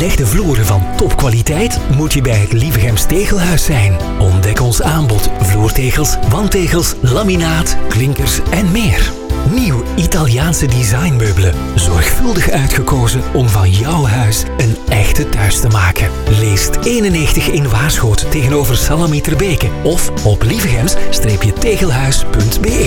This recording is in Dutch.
Belegde vloeren van topkwaliteit moet je bij het Lievegems Tegelhuis zijn. Ontdek ons aanbod: vloertegels, wandtegels, laminaat, klinkers en meer. Nieuw Italiaanse designmeubelen. Zorgvuldig uitgekozen om van jouw huis een echte thuis te maken. Leest 91 in Waarschoot tegenover Salamieterbeke of op lievegems-tegelhuis.be.